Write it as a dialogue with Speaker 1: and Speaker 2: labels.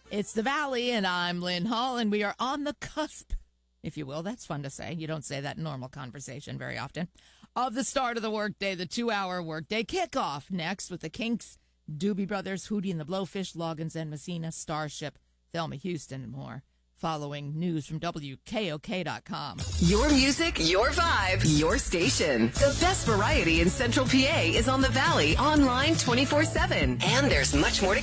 Speaker 1: It's the Valley, and I'm Lynn Hall, and we are on the cusp, if you will. That's fun to say. You don't say that in normal conversation very often. Of the start of the workday, the 2-hour workday kickoff next with the Kinks, Doobie Brothers, Hootie and the Blowfish, Loggins and Messina, Starship, Thelma Houston, and more. Following news from WKOK.com.
Speaker 2: Your music, your vibe, your station. The best variety in Central PA is on the Valley, online 24/7. And there's much more to